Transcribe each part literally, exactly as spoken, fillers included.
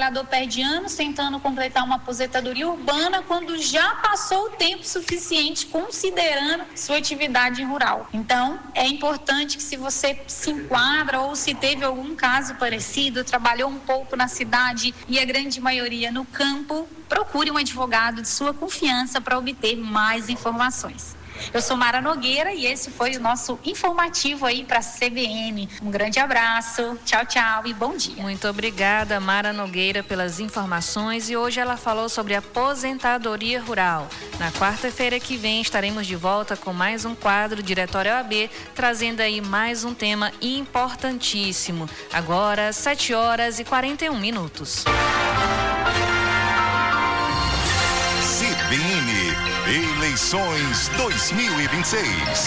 trabalhador perde anos tentando completar uma aposentadoria urbana quando já passou o tempo suficiente considerando sua atividade rural. Então, é importante que, se você se enquadra ou se teve algum caso parecido, trabalhou um pouco na cidade e a grande maioria no campo, procure um advogado de sua confiança para obter mais informações. Eu sou Mara Nogueira e esse foi o nosso informativo aí para a C B N. Um grande abraço, tchau, tchau e bom dia. Muito obrigada, Mara Nogueira, pelas informações, e hoje ela falou sobre aposentadoria rural. Na quarta-feira que vem estaremos de volta com mais um quadro Diretório O A B, trazendo aí mais um tema importantíssimo. Agora, sete horas e quarenta e um minutos. C B N Eleições dois mil e vinte e seis.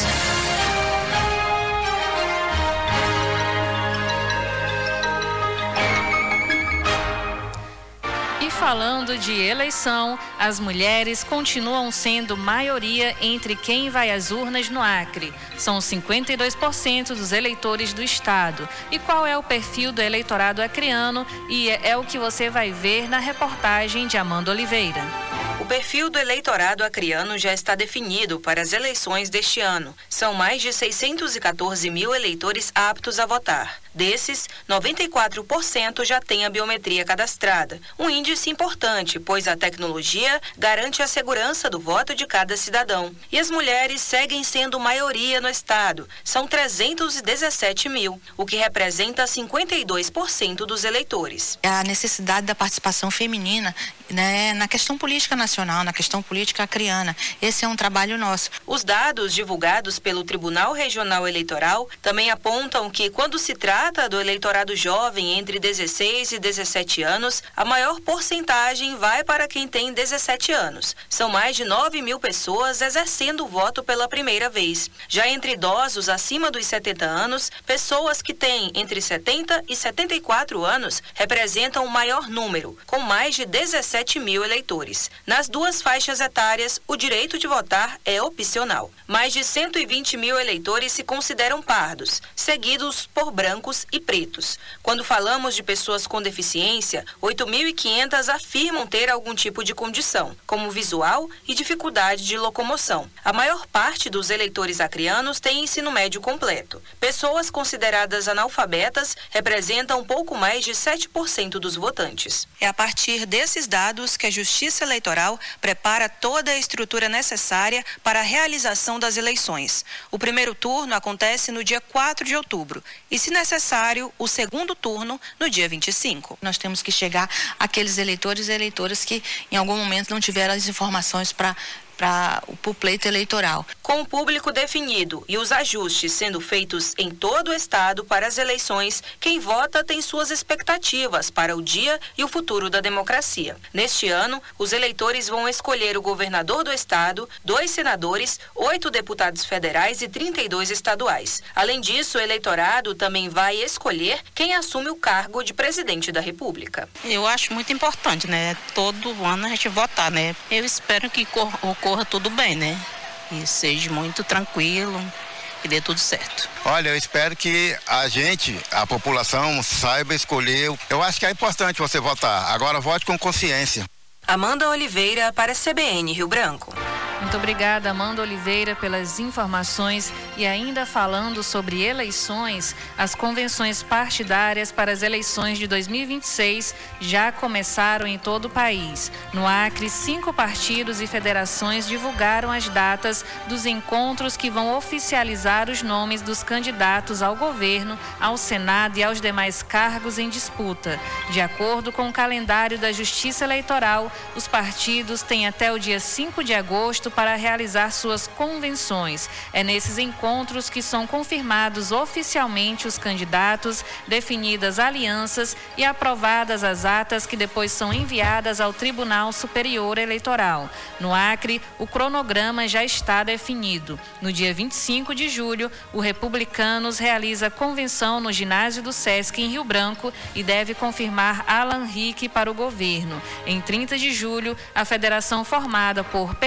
E falando de eleição, as mulheres continuam sendo maioria entre quem vai às urnas no Acre. São cinquenta e dois por cento dos eleitores do estado. E qual é o perfil do eleitorado acreano? E é, é o que você vai ver na reportagem de Amanda Oliveira. O perfil do eleitorado acreano já está definido para as eleições deste ano. São mais de seiscentos e quatorze mil eleitores aptos a votar. Desses, noventa e quatro por cento já têm a biometria cadastrada. Um índice importante, pois a tecnologia garante a segurança do voto de cada cidadão. E as mulheres seguem sendo maioria no estado. São trezentos e dezessete mil, o que representa cinquenta e dois por cento dos eleitores. A necessidade da participação feminina, né, na questão política nacional, na questão política acreana. Esse é um trabalho nosso. Os dados divulgados pelo Tribunal Regional Eleitoral também apontam que, quando se trata do eleitorado jovem entre dezesseis e dezessete anos, a maior porcentagem vai para quem tem dezessete anos. São mais de nove mil pessoas exercendo o voto pela primeira vez. Já entre idosos acima dos setenta anos, pessoas que têm entre setenta e setenta e quatro anos representam o maior número, com mais de dezessete mil eleitores. Nas duas faixas etárias, o direito de votar é opcional. Mais de cento e vinte mil eleitores se consideram pardos, seguidos por brancos e pretos. Quando falamos de pessoas com deficiência, oito mil e quinhentas afirmam ter algum tipo de condição, como visual e dificuldade de locomoção. A maior parte dos eleitores acreanos tem ensino médio completo. Pessoas consideradas analfabetas representam um pouco mais de sete por cento dos votantes. É a partir desses dados que a Justiça Eleitoral prepara toda a estrutura necessária para a realização das eleições. O primeiro turno acontece no dia quatro de outubro e, se necessário, o segundo turno no dia vinte e cinco. Nós temos que chegar àqueles eleitores e eleitoras que em algum momento não tiveram as informações para para o pleito eleitoral. Com o público definido e os ajustes sendo feitos em todo o estado para as eleições, quem vota tem suas expectativas para o dia e o futuro da democracia. Neste ano, os eleitores vão escolher o governador do estado, dois senadores, oito deputados federais e trinta e dois estaduais. Além disso, o eleitorado também vai escolher quem assume o cargo de presidente da República. Eu acho muito importante, né? Todo ano a gente votar, né? Eu espero que ocorra corra tudo bem, né? E seja muito tranquilo e dê tudo certo. Olha, eu espero que a gente, a população, saiba escolher. Eu acho que é importante você votar. Agora vote com consciência. Amanda Oliveira para a C B N Rio Branco. Muito obrigada, Amanda Oliveira, pelas informações. E ainda falando sobre eleições, as convenções partidárias para as eleições de dois mil e vinte e seis já começaram em todo o país. No Acre, cinco partidos e federações divulgaram as datas dos encontros que vão oficializar os nomes dos candidatos ao governo, ao Senado e aos demais cargos em disputa. De acordo com o calendário da Justiça Eleitoral, os partidos têm até o dia cinco de agosto para realizar suas convenções. É nesses encontros que são confirmados oficialmente os candidatos, definidas alianças e aprovadas as atas que depois são enviadas ao Tribunal Superior Eleitoral. No Acre, o cronograma já está definido. No dia vinte e cinco de julho, o Republicanos realiza convenção no ginásio do Sesc em Rio Branco e deve confirmar Alan Rick para o governo. Em trinta de julho, a federação formada por P T,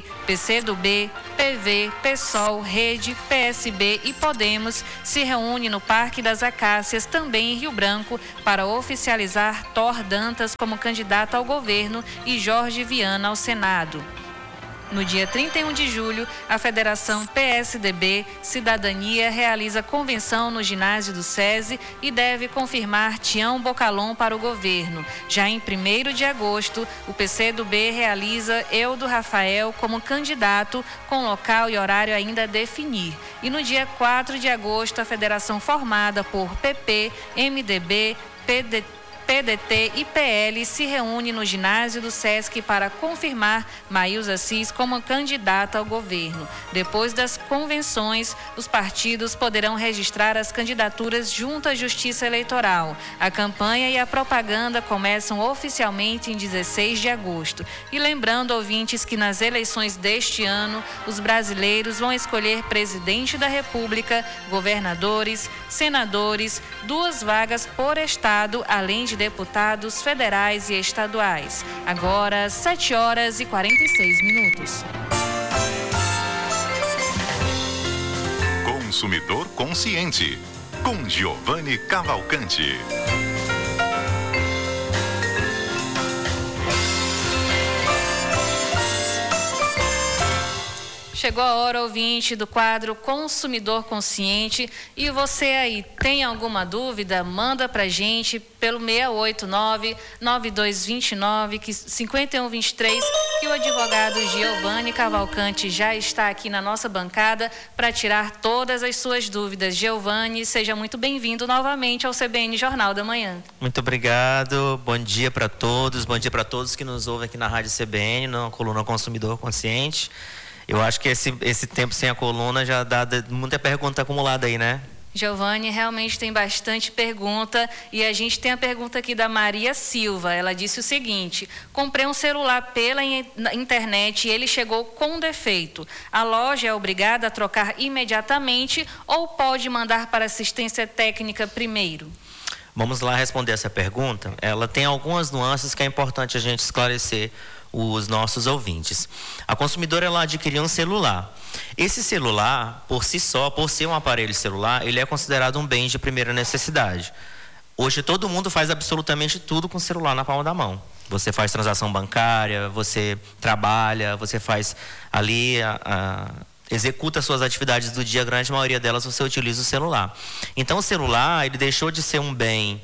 P C do B, P V, PSOL, Rede, P S B e Podemos se reúne no Parque das Acácias, também em Rio Branco, para oficializar Thor Dantas como candidato ao governo e Jorge Viana ao Senado. No dia trinta e um de julho, a Federação P S D B Cidadania realiza convenção no ginásio do SESI e deve confirmar Tião Bocalon para o governo. Já em primeiro de agosto, o P C do B realiza Eudo Rafael como candidato, com local e horário ainda a definir. E no dia quatro de agosto, a federação formada por P P, M D B, P D T, P D T e P L se reúne no ginásio do SESC para confirmar Maílza Assis como candidata ao governo. Depois das convenções, os partidos poderão registrar as candidaturas junto à Justiça Eleitoral. A campanha e a propaganda começam oficialmente em dezesseis de agosto. E lembrando, ouvintes, que nas eleições deste ano, os brasileiros vão escolher presidente da República, governadores, senadores, duas vagas por estado, além de deputados federais e estaduais. Agora, sete horas e quarenta e seis minutos. Consumidor Consciente, com Giovanni Cavalcante. Chegou a hora, ouvinte, do quadro Consumidor Consciente. E você aí, tem alguma dúvida? Manda pra gente pelo seis oito nove, nove dois dois nove, cinco um dois três, que o advogado Giovanni Cavalcante já está aqui na nossa bancada para tirar todas as suas dúvidas. Giovanni, seja muito bem-vindo novamente ao C B N Jornal da Manhã. Muito obrigado, bom dia para todos, bom dia para todos que nos ouvem aqui na Rádio C B N, na coluna Consumidor Consciente. Eu acho que esse, esse tempo sem a coluna já dá muita pergunta acumulada aí, né? Giovanni, realmente tem bastante pergunta e a gente tem a pergunta aqui da Maria Silva. Ela disse o seguinte: comprei um celular pela internet e ele chegou com defeito. A loja é obrigada a trocar imediatamente ou pode mandar para assistência técnica primeiro? Vamos lá responder essa pergunta. Ela tem algumas nuances que é importante a gente esclarecer os nossos ouvintes. A consumidora, ela adquiriu um celular. Esse celular, por si só, por ser um aparelho celular, ele é considerado um bem de primeira necessidade. Hoje todo mundo faz absolutamente tudo com o celular na palma da mão. Você faz transação bancária, você trabalha, você faz ali a, a executa suas atividades do dia, a grande maioria delas você utiliza o celular. Então o celular, ele deixou de ser um bem,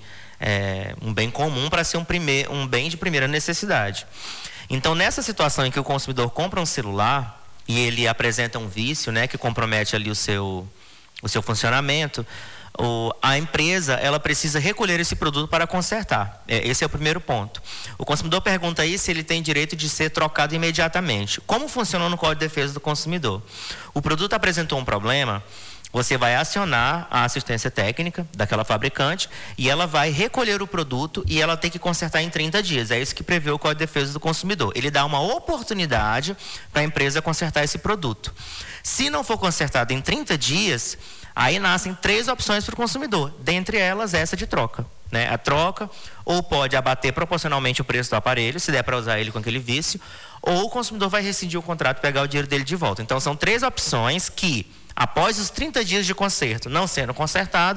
é, um bem comum para ser um, primeir, um bem de primeira necessidade. Então, nessa situação em que o consumidor compra um celular e ele apresenta um vício, né, que compromete ali o seu, o seu funcionamento, o, a empresa, ela precisa recolher esse produto para consertar. É, esse é o primeiro ponto. O consumidor pergunta aí se ele tem direito de ser trocado imediatamente. Como funciona no Código de Defesa do Consumidor? O produto apresentou um problema, você vai acionar a assistência técnica daquela fabricante e ela vai recolher o produto e ela tem que consertar em trinta dias. É isso que prevê o Código de Defesa do Consumidor. Ele dá uma oportunidade para a empresa consertar esse produto. Se não for consertado em trinta dias, aí nascem três opções para o consumidor. Dentre elas, essa de troca. Né? A troca, ou pode abater proporcionalmente o preço do aparelho, se der para usar ele com aquele vício, ou o consumidor vai rescindir o contrato e pegar o dinheiro dele de volta. Então, são três opções que, após os trinta dias de conserto não sendo consertado,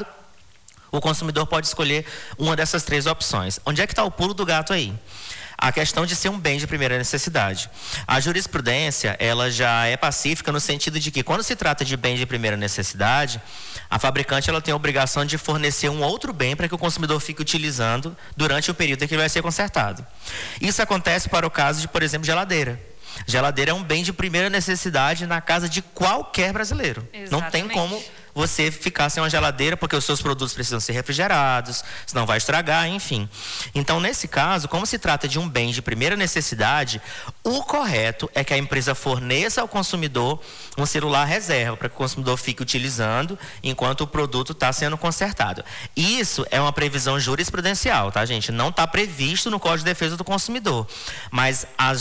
o consumidor pode escolher uma dessas três opções. Onde é que está o pulo do gato aí? A questão de ser um bem de primeira necessidade. A jurisprudência, ela já é pacífica no sentido de que, quando se trata de bem de primeira necessidade, a fabricante, ela tem a obrigação de fornecer um outro bem para que o consumidor fique utilizando durante o período em que ele vai ser consertado. Isso acontece para o caso de, por exemplo, geladeira. Geladeira é um bem de primeira necessidade na casa de qualquer brasileiro. Exatamente. Não tem como você ficar sem uma geladeira, porque os seus produtos precisam ser refrigerados, senão vai estragar, enfim. Então, nesse caso, como se trata de um bem de primeira necessidade, o correto é que a empresa forneça ao consumidor um celular reserva, para que o consumidor fique utilizando enquanto o produto está sendo consertado. Isso é uma previsão jurisprudencial, tá, gente? Não está previsto no Código de Defesa do Consumidor. Mas as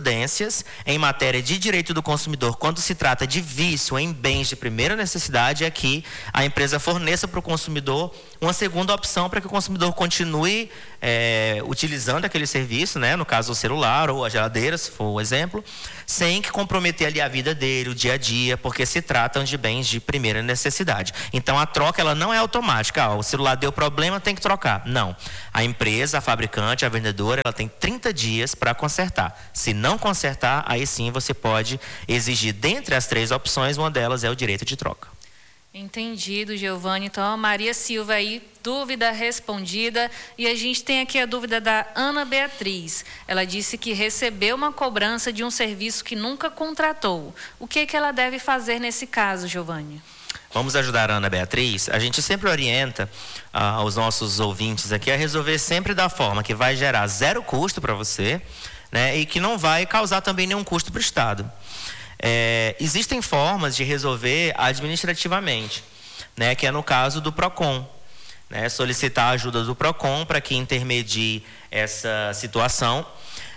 jurisprudências em matéria de direito do consumidor, quando se trata de vício em bens de primeira necessidade, é que a empresa forneça para o consumidor uma segunda opção para que o consumidor continue é, utilizando aquele serviço, né? No caso o celular ou a geladeira, se for o exemplo, sem que comprometer ali a vida dele, o dia a dia, porque se tratam de bens de primeira necessidade. Então a troca ela não é automática. Ah, o celular deu problema, tem que trocar. Não. A empresa, a fabricante, a vendedora, ela tem trinta dias para consertar. Se não consertar, aí sim você pode exigir, dentre as três opções, uma delas é o direito de troca. Entendido, Giovanni. Então, a Maria Silva aí, dúvida respondida. E a gente tem aqui a dúvida da Ana Beatriz. Ela disse que recebeu uma cobrança de um serviço que nunca contratou. O que, que ela deve fazer nesse caso, Giovanni? Vamos ajudar a Ana Beatriz. A gente sempre orienta ah, os nossos ouvintes aqui a resolver sempre da forma que vai gerar zero custo para você, né, e que não vai causar também nenhum custo para o Estado. É, existem formas de resolver administrativamente, né, que é no caso do PROCON, né, solicitar a ajuda do PROCON para que intermedie essa situação.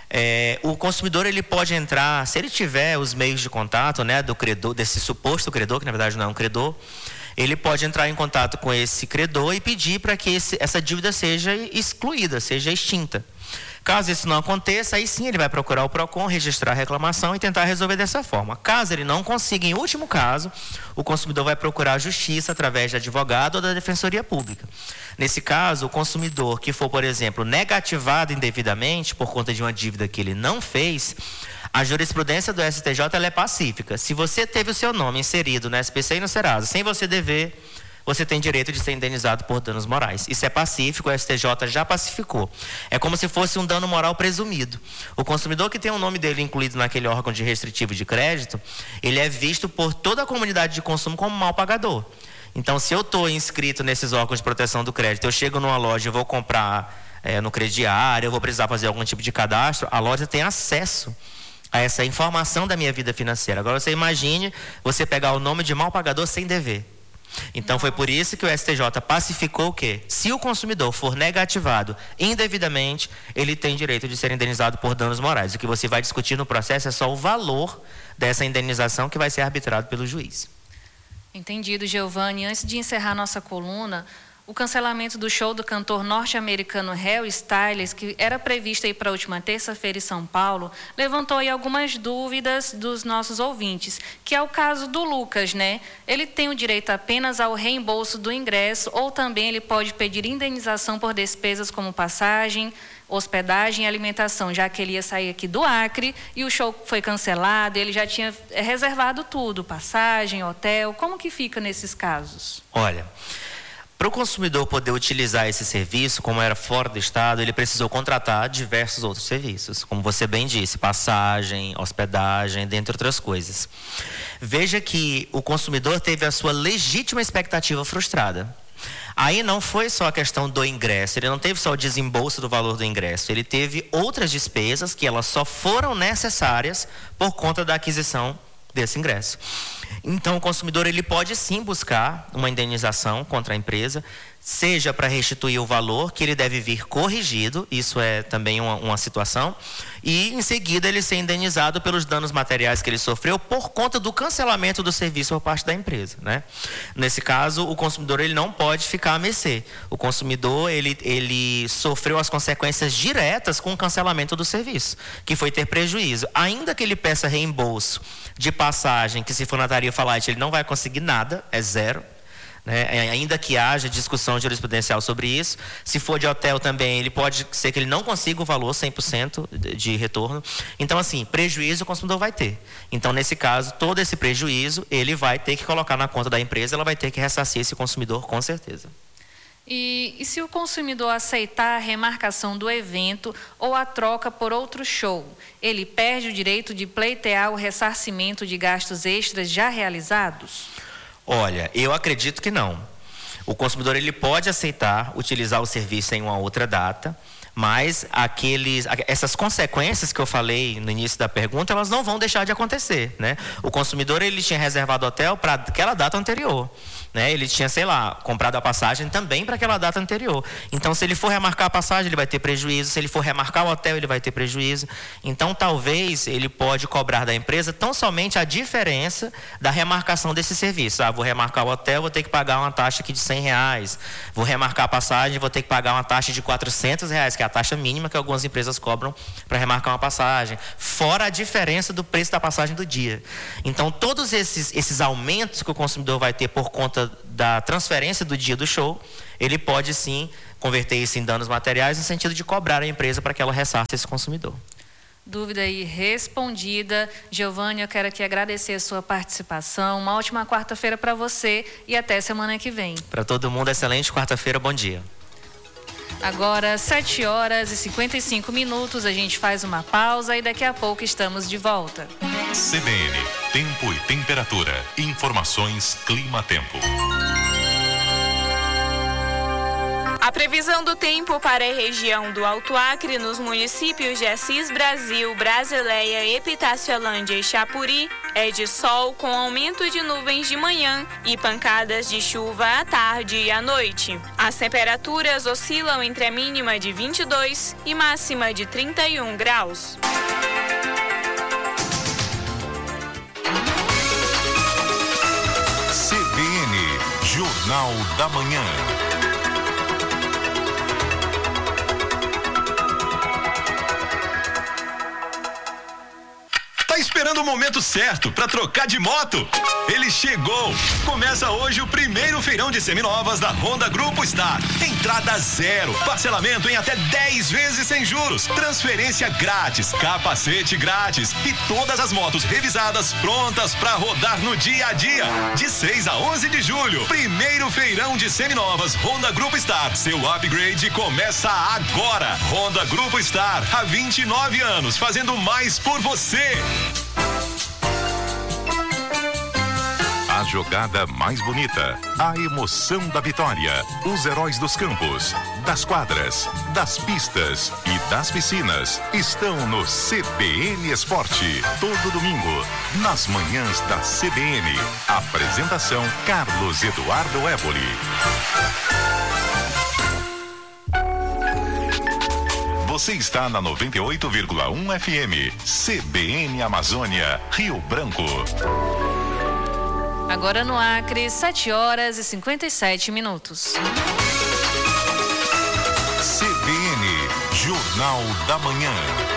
É, o consumidor ele pode entrar, se ele tiver os meios de contato, né, do credor, desse suposto credor, que na verdade não é um credor, ele pode entrar em contato com esse credor e pedir para que esse, essa dívida seja excluída, seja extinta. Caso isso não aconteça, aí sim ele vai procurar o PROCON, registrar a reclamação e tentar resolver dessa forma. Caso ele não consiga, em último caso, o consumidor vai procurar a justiça através de advogado ou da Defensoria Pública. Nesse caso, o consumidor que for, por exemplo, negativado indevidamente por conta de uma dívida que ele não fez, a jurisprudência do S T J ela é pacífica. Se você teve o seu nome inserido no S P C e no Serasa sem você dever, você tem direito de ser indenizado por danos morais. Isso é pacífico, o S T J já pacificou. É como se fosse um dano moral presumido. O consumidor que tem o nome dele incluído naquele órgão de restritivo de crédito, ele é visto por toda a comunidade de consumo como mal pagador. Então, se eu estou inscrito nesses órgãos de proteção do crédito, eu chego numa loja e vou comprar é, no crediário, eu vou precisar fazer algum tipo de cadastro, a loja tem acesso a essa informação da minha vida financeira. Agora, você imagine você pegar o nome de mal pagador sem dever. Então foi por isso que o S T J pacificou que, se o consumidor for negativado indevidamente, ele tem direito de ser indenizado por danos morais. O que você vai discutir no processo é só o valor dessa indenização que vai ser arbitrado pelo juiz. Entendido, Giovanni. Antes de encerrar nossa coluna, o cancelamento do show do cantor norte-americano Harry Styles, que era previsto para a última terça-feira em São Paulo, levantou aí algumas dúvidas dos nossos ouvintes, que é o caso do Lucas, né? Ele tem o direito apenas ao reembolso do ingresso ou também ele pode pedir indenização por despesas como passagem, hospedagem e alimentação, já que ele ia sair aqui do Acre e o show foi cancelado, ele já tinha reservado tudo, passagem, hotel. Como que fica nesses casos? Olha, para o consumidor poder utilizar esse serviço, como era fora do estado, ele precisou contratar diversos outros serviços, como você bem disse, passagem, hospedagem, dentre outras coisas. Veja que o consumidor teve a sua legítima expectativa frustrada. Aí não foi só a questão do ingresso, ele não teve só o desembolso do valor do ingresso, ele teve outras despesas que elas só foram necessárias por conta da aquisição desse ingresso. Então o consumidor ele pode sim buscar uma indenização contra a empresa, seja para restituir o valor que ele deve vir corrigido, isso é também uma, uma situação, e em seguida ele ser indenizado pelos danos materiais que ele sofreu por conta do cancelamento do serviço por parte da empresa, né? Nesse caso, o consumidor ele não pode ficar à mercê. O consumidor ele, ele sofreu as consequências diretas com o cancelamento do serviço, que foi ter prejuízo. Ainda que ele peça reembolso de passagem, que se for na tarifa light ele não vai conseguir nada, é zero. Né? Ainda que haja discussão jurisprudencial sobre isso, se for de hotel também, ele pode ser que ele não consiga o valor cem por cento de retorno. Então, assim, prejuízo o consumidor vai ter. Então, nesse caso, todo esse prejuízo, ele vai ter que colocar na conta da empresa, ela vai ter que ressarcir esse consumidor, com certeza. E, e se o consumidor aceitar a remarcação do evento ou a troca por outro show, ele perde o direito de pleitear o ressarcimento de gastos extras já realizados? Olha, eu acredito que não. O consumidor ele pode aceitar utilizar o serviço em uma outra data, mas aqueles, essas consequências que eu falei no início da pergunta, elas não vão deixar de acontecer, né? O consumidor ele tinha reservado hotel para aquela data anterior, né? Ele tinha, sei lá, comprado a passagem também para aquela data anterior. Então, se ele for remarcar a passagem, ele vai ter prejuízo. Se ele for remarcar o hotel, ele vai ter prejuízo. Então, talvez ele pode cobrar da empresa tão somente a diferença da remarcação desse serviço. Ah, vou remarcar o hotel, vou ter que pagar uma taxa aqui de cem reais. Vou remarcar a passagem, vou ter que pagar uma taxa de quatrocentos reais, que é a taxa mínima que algumas empresas cobram para remarcar uma passagem. Fora a diferença do preço da passagem do dia. Então, todos esses, esses aumentos que o consumidor vai ter por conta da transferência do dia do show, ele pode sim converter isso em danos materiais no sentido de cobrar a empresa para que ela ressarça esse consumidor. Dúvida aí respondida. Giovanni, eu quero aqui agradecer a sua participação. Uma ótima quarta-feira para você e até semana que vem. Para todo mundo, excelente quarta-feira, bom dia. Agora, sete horas e cinquenta e cinco minutos, a gente faz uma pausa e daqui a pouco estamos de volta. C B N, tempo e temperatura. Informações Clima-Tempo. A previsão do tempo para a região do Alto Acre, nos municípios de Assis Brasil, Brasileia, Epitaciolândia e Chapuri, é de sol com aumento de nuvens de manhã e pancadas de chuva à tarde e à noite. As temperaturas oscilam entre a mínima de vinte e dois e máxima de trinta e um graus. C B N, Jornal da Manhã. Esperando o momento certo para trocar de moto? Ele chegou! Começa hoje o primeiro feirão de seminovas da Honda Grupo Star. Entrada zero, parcelamento em até dez vezes sem juros, transferência grátis, capacete grátis e todas as motos revisadas prontas para rodar no dia a dia. De seis a onze de julho, primeiro feirão de seminovas Honda Grupo Star. Seu upgrade começa agora. Honda Grupo Star, há vinte e nove anos, fazendo mais por você. A jogada mais bonita, a emoção da vitória, os heróis dos campos, das quadras, das pistas e das piscinas estão no C B N Esporte. Todo domingo, nas manhãs da C B N. Apresentação Carlos Eduardo Éboli. Você está na noventa e oito vírgula um F M, C B N Amazônia, Rio Branco. Agora no Acre, sete horas e cinquenta e sete minutos. C B N, Jornal da Manhã.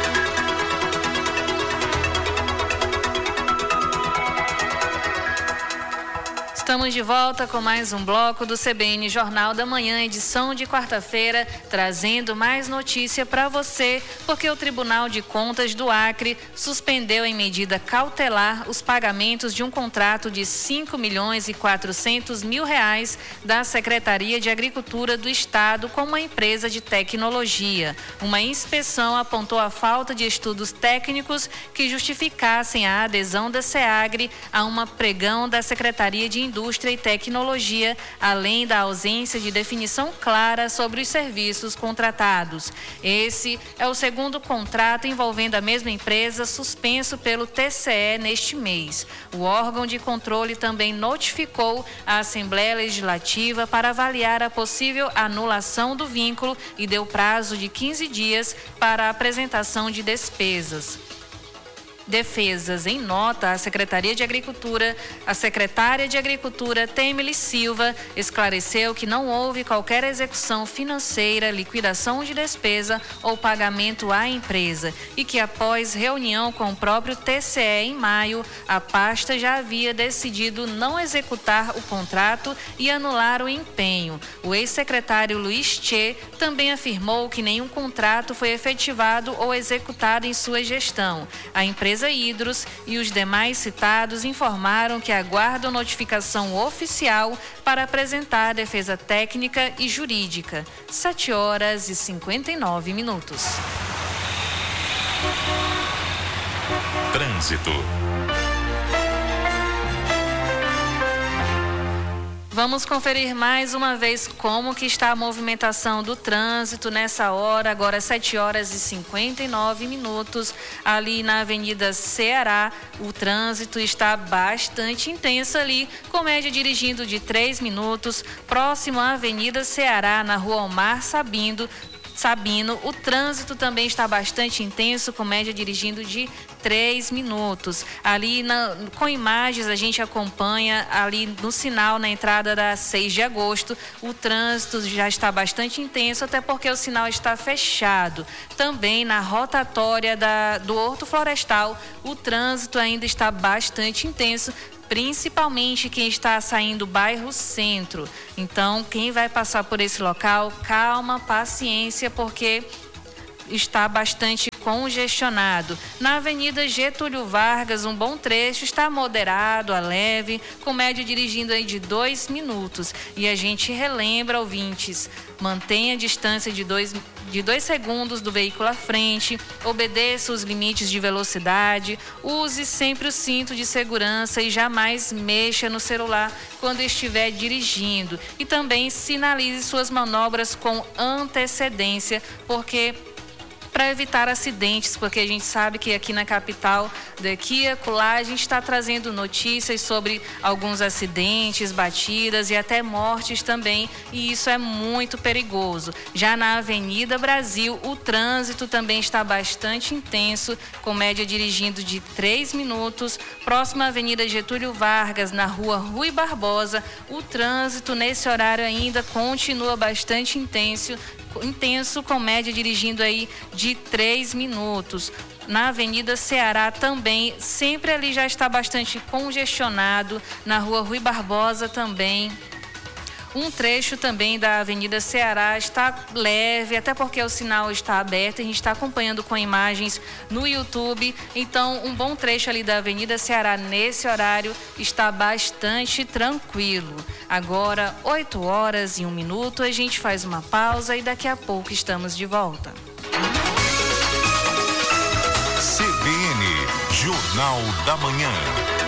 Estamos de volta com mais um bloco do C B N Jornal da Manhã, edição de quarta-feira, trazendo mais notícia para você, porque o Tribunal de Contas do Acre suspendeu em medida cautelar os pagamentos de um contrato de cinco milhões e quatrocentos mil reais da Secretaria de Agricultura do Estado com uma empresa de tecnologia. Uma inspeção apontou a falta de estudos técnicos que justificassem a adesão da SEAGRE a uma pregão da Secretaria de Indústria Indústria e Tecnologia, além da ausência de definição clara sobre os serviços contratados. Esse é o segundo contrato envolvendo a mesma empresa suspenso pelo T C E neste mês. O órgão de controle também notificou a Assembleia Legislativa para avaliar a possível anulação do vínculo e deu prazo de quinze dias para a apresentação de despesas. Defesas. Em nota, a Secretaria de Agricultura, a secretária de Agricultura, Temily Silva, esclareceu que não houve qualquer execução financeira, liquidação de despesa ou pagamento à empresa e que após reunião com o próprio T C E em maio, a pasta já havia decidido não executar o contrato e anular o empenho. O ex-secretário Luiz Tchê também afirmou que nenhum contrato foi efetivado ou executado em sua gestão. A empresa Hidros e os demais citados informaram que aguardam notificação oficial para apresentar a defesa técnica e jurídica. sete horas e cinquenta e nove minutos. Trânsito. Vamos conferir mais uma vez como que está a movimentação do trânsito nessa hora, agora sete horas e cinquenta e nove minutos, ali na Avenida Ceará. O trânsito está bastante intenso ali, com média dirigindo de três minutos, próximo à Avenida Ceará, na Rua Omar Sabino. Sabino, o trânsito também está bastante intenso, com média dirigindo de três minutos. Ali na, com imagens a gente acompanha ali no sinal na entrada da seis de agosto, o trânsito já está bastante intenso, até porque o sinal está fechado. Também na rotatória da, do Horto Florestal, o trânsito ainda está bastante intenso, principalmente quem está saindo do bairro Centro. Então, quem vai passar por esse local, calma, paciência, porque está bastante congestionado. Na Avenida Getúlio Vargas, um bom trecho está moderado, a leve, com média dirigindo aí de dois minutos. E a gente relembra, ouvintes, mantenha a distância de dois, de dois segundos do veículo à frente, obedeça os limites de velocidade, use sempre o cinto de segurança e jamais mexa no celular quando estiver dirigindo. E também sinalize suas manobras com antecedência, porque para evitar acidentes, porque a gente sabe que aqui na capital, daqui a acolá, a gente está trazendo notícias sobre alguns acidentes, batidas e até mortes também, e isso é muito perigoso. Já na Avenida Brasil, o trânsito também está bastante intenso, com média dirigindo de três minutos. Próxima à Avenida Getúlio Vargas, na Rua Rui Barbosa, o trânsito nesse horário ainda continua bastante intenso, intenso com média dirigindo aí de três minutos. Na Avenida Ceará também, sempre ali já está bastante congestionado. Na Rua Rui Barbosa também. Um trecho também da Avenida Ceará está leve, até porque o sinal está aberto, a gente está acompanhando com imagens no YouTube. Então, um bom trecho ali da Avenida Ceará nesse horário está bastante tranquilo. Agora, oito horas e um minuto, a gente faz uma pausa e daqui a pouco estamos de volta. C B N, Jornal da Manhã.